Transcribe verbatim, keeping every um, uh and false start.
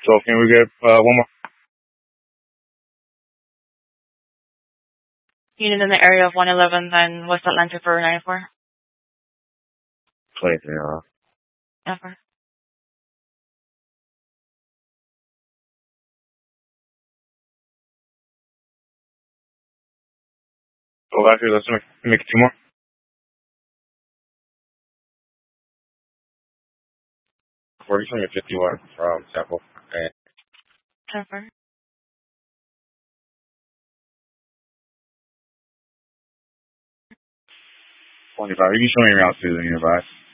So can we get uh, one more? Unit in the area of one eleven nine West Atlantic for nine four. Play zero. Never. Well, actually, let's make, make it two more. We're using a fifty-one from sample. Okay. Never. twenty-five. You can show me around two, then you advise.